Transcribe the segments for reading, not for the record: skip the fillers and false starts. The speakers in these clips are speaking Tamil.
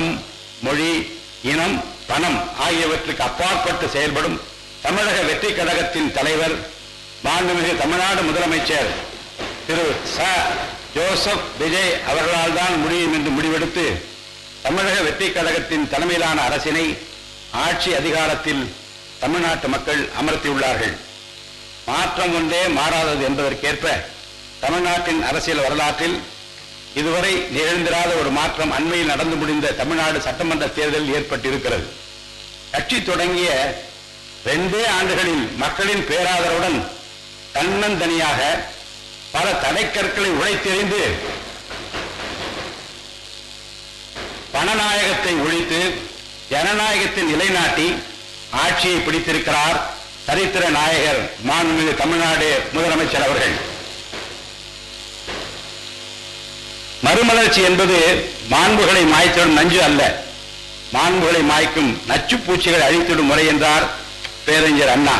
மதம், மொழி, இனம், பணம் ஆகியவற்றுக்கு அப்பாற்பட்டு செயல்படும் தமிழக வெற்றி கழகத்தின் தலைவர் மாண்புமிகு தமிழ்நாடு முதலமைச்சர் திரு ச. ஜோசப் விஜய் அவர்களால் தான் முடியும் என்று முடிவெடுத்து தமிழக வெற்றி கழகத்தின் தலைமையிலான அரசினை ஆட்சி அதிகாரத்தில் தமிழ்நாட்டு மக்கள் அமர்த்தியுள்ளார்கள். மாற்றம் ஒன்றே மாறாதது என்பதற்கேற்ப தமிழ்நாட்டின் அரசியல் வரலாற்றில் இதுவரை நிகழ்ந்திராத ஒரு மாற்றம் அண்மையில் நடந்து முடிந்த தமிழ்நாடு சட்டமன்ற தேர்தலில் ஏற்பட்டிருக்கிறது. கட்சி தொடங்கிய 2 ஆண்டுகளில் மக்களின் பேராதரவுடன் தன்னந்தனியாக பல தடைக்கற்களை உடைத்தெறிந்து பணநாயகத்தை ஒழித்து ஜனநாயகத்தை நிலைநாட்டி ஆட்சியை பிடித்திருக்கிறார் சரித்திர நாயகர் மாண்புமிகு தமிழ்நாடு முதலமைச்சர் அவர்கள். மறுமலர்ச்சி என்பது மாண்புகளை மாய்த்திடும் நஞ்சு அல்ல, மாண்புகளை மாய்க்கும் நச்சு பூச்சிகள் அழித்திடும் முறை என்றார் பேரறிஞர் அண்ணா.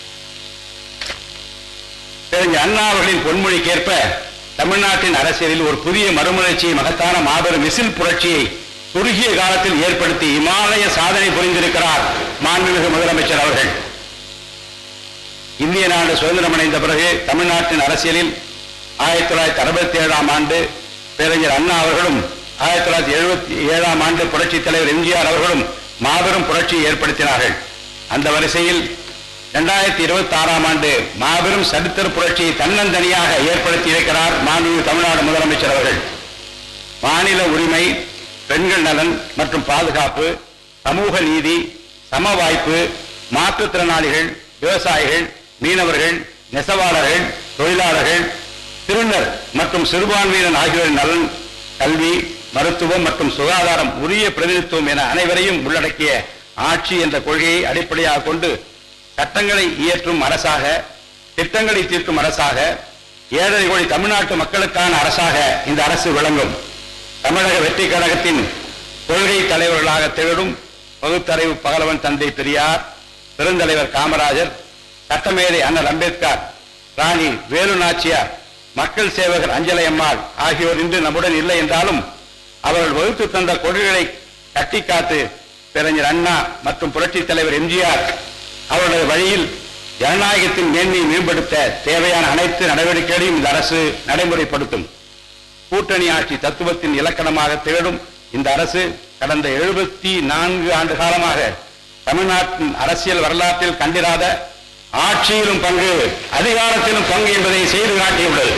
பேரறிஞர் அண்ணா அவர்களின் பொன்மொழிக்கேற்ப தமிழ்நாட்டின் அரசியலில் ஒரு புதிய மறுமலர்ச்சியை, மகத்தான மாபெரும் விசில் புரட்சியை குறுகிய காலத்தில் ஏற்படுத்தி இமாலய சாதனை புரிந்திருக்கிறார் மாண்புமிகு முதலமைச்சர் அவர்கள். இந்திய நாடு சுதந்திரம் அடைந்த பிறகு தமிழ்நாட்டின் அரசியலில் 1967ஆம் ஆண்டு பேரறிஞர் அண்ணா அவர்களும் 1977ஆம் ஆண்டு புரட்சித் தலைவர் எம்ஜிஆர் அவர்களும் மாபெரும் புரட்சியை ஏற்படுத்தினார்கள். அந்த வரிசையில் 2026ஆம் ஆண்டு மாபெரும் சரித்திர புரட்சியை தன்னந்தனியாக ஏற்படுத்தி இருக்கிறார் மாண்புமிகு தமிழ்நாடு முதலமைச்சர் அவர்கள். மாநில உரிமை, பெண்கள் நலன் மற்றும் பாதுகாப்பு, சமூக நீதி, சம வாய்ப்பு, மாற்றுத்திறனாளிகள், விவசாயிகள், மீனவர்கள், நெசவாளர்கள், தொழிலாளர்கள், திருநர் மற்றும் சிறுபான்மையினர் ஆகியோரின் நலன், கல்வி, மருத்துவம் மற்றும் சுகாதாரம், உரிய பிரதிநிதித்துவம் என அனைவரையும் உள்ளடக்கிய ஆட்சி என்ற கொள்கையை அடிப்படையாக கொண்டு சட்டங்களை இயற்றும் அரசாக, திட்டங்களை தீர்க்கும் அரசாக, 7.5 கோடி தமிழ்நாட்டு மக்களுக்கான அரசாக இந்த அரசு விளங்கும். தமிழக வெற்றி கழகத்தின் கொள்கை தலைவர்களாக திகழும் பகுத்தறிவு பகலவன் தந்தை பெரியார், பெருந்தலைவர் காமராஜர், சட்டமேதை அண்ணல் அம்பேத்கர், ராணி வேலு நாச்சியார், மக்கள் சேவகர் அஞ்சலை அம்மாள் ஆகியோர் இன்று நம்முடன் இல்லை என்றாலும் அவர்கள் வகுத்து தந்த கொள்கைகளை கட்டி காத்து பேரறிஞர் அண்ணா மற்றும் புரட்சித் தலைவர் எம்ஜிஆர் அவர்களது வழியில் ஜனநாயகத்தின் மேன்மையை மேம்படுத்த தேவையான அனைத்து நடவடிக்கைகளையும் இந்த அரசு நடைமுறைப்படுத்தும். கூட்டணி ஆட்சி தத்துவத்தின் இலக்கணமாக திகழும் இந்த அரசு கடந்த 74 ஆண்டு காலமாக தமிழ்நாட்டின் அரசியல் வரலாற்றில் கண்டிராத ஆட்சியிலும் பங்கு, அதிகாரத்திலும் பங்கு என்பதை செய்து காட்டியுள்ளது.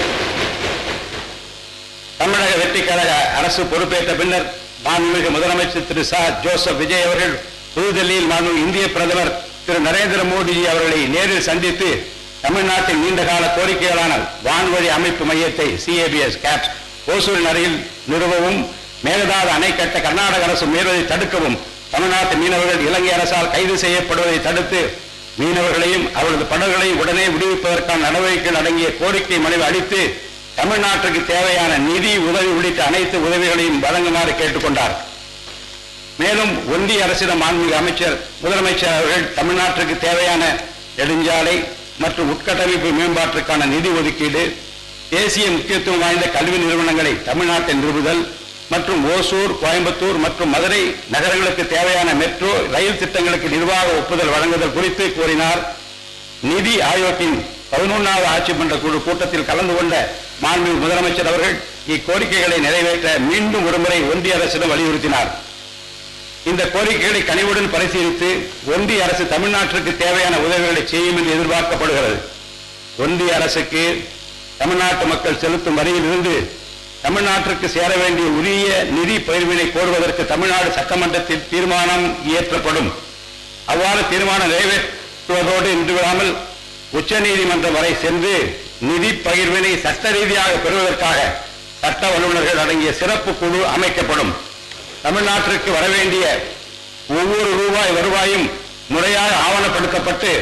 தமிழக வெற்றி கழக அரசு பொறுப்பேற்ற பின்னர் மாண்புமிகு முதலமைச்சர் திரு ச. ஜோசப் விஜய் அவர்கள் புதுதில்லியில் மாண்புமிகு இந்திய பிரதமர் திரு நரேந்திர மோடிஜி அவர்களை நேரில் சந்தித்து தமிழ்நாட்டின் நீண்டகால கோரிக்கைகளான வான்வழி அமைப்பு மையத்தை CABS கேப் ஓசூரின் அருகில் நிறுவவும், மேகதாது அணை கட்ட கர்நாடக அரசு முயல்வதை தடுக்கவும், தமிழ்நாட்டு மீனவர்கள் இலங்கை அரசால் கைது செய்யப்படுவதை தடுத்து மீனவர்களையும் அவரது படகுகளையும் உடனே விடுவிப்பதற்கான நடவடிக்கைகள் அடங்கிய கோரிக்கை மனுவை அளித்து தமிழ்நாட்டுக்கு தேவையான நிதி உதவி உள்ளிட்ட அனைத்து உதவிகளையும் வழங்குமாறு கேட்டுக்கொண்டார். மேலும் ஒன்றிய அரசிடம் மாண்புமிகு முதலமைச்சர் அவர்கள் தமிழ்நாட்டிற்கு தேவையான நெடுஞ்சாலை மற்றும் உட்கட்டமைப்பு மேம்பாட்டிற்கான நிதி ஒதுக்கீடு, தேசிய முக்கியத்துவம் வாய்ந்த கல்வி நிறுவனங்களை தமிழ்நாட்டில் நிறுவுதல் மற்றும் ஓசூர், கோயம்புத்தூர் மற்றும் மதுரை நகரங்களுக்கு தேவையான மெட்ரோ ரயில் திட்டங்களுக்கு நிர்வாக ஒப்புதல் வழங்குதல் குறித்து கூறினார். நிதி ஆயோக்கின் 11வது ஆட்சி மன்ற குழு கூட்டத்தில் கலந்து கொண்ட மாண்புமிகு முதலமைச்சர் அவர்கள் இக்கோரிக்கைகளை நிறைவேற்ற மீண்டும் ஒருமுறை ஒன்றிய அரசிடம் வலியுறுத்தினார். இந்த கோரிக்கைகளை கனிவுடன் பரிசீலித்து ஒன்றிய அரசு தமிழ்நாட்டிற்கு தேவையான உதவிகளை செய்யும் என்று எதிர்பார்க்கப்படுகிறது. ஒன்றிய அரசுக்கு தமிழ்நாட்டு மக்கள் செலுத்தும் வரியில் இருந்து தமிழ்நாட்டிற்கு சேர வேண்டிய உரிய நிதி பகிர்வினை கோருவதற்கு தமிழ்நாடு சட்டமன்றத்தில் தீர்மானம் இயற்றப்படும். அவ்வாறு தீர்மானம் நிறைவேற்றுவதோடு இன்று விடாமல் உச்சநீதிமன்றம் வரை சென்று நிதி பகிர்வினை சட்ட ரீதியாக பெறுவதற்காக சட்ட வல்லுநர்கள் அடங்கிய சிறப்பு குழு அமைக்கப்படும். தமிழ்நாட்டிற்கு வரவேண்டிய ஒவ்வொரு ரூபாய் வருவாயும் முறையாக ஆவணப்படுத்தப்பட்டு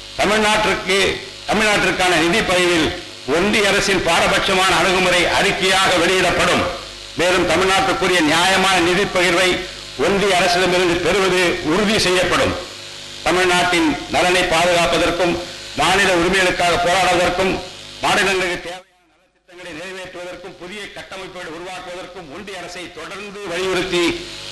தமிழ்நாட்டிற்கான நிதி பகிர்வில் ஒன்றிய அரசின் பாரபட்சமான அணுகுமுறை அறிக்கையாக வெளியிடப்படும். மேலும் தமிழ்நாட்டுக்குரிய நியாயமான நிதி பகிர்வை ஒன்றிய அரசிடமிருந்து பெறுவது உறுதி செய்யப்படும். தமிழ்நாட்டின் நலனை பாதுகாப்பதற்கும் மாநில உரிமைகளுக்காக போராடுவதற்கும் மாநிலங்களுக்கு தேவையான நலத்திட்டங்களை நிறைவேற்றுவதற்கும் புதிய கட்டமைப்புகளை உருவாக்குவதற்கும் ஒன்றிய அரசை தொடர்ந்து வலியுறுத்தி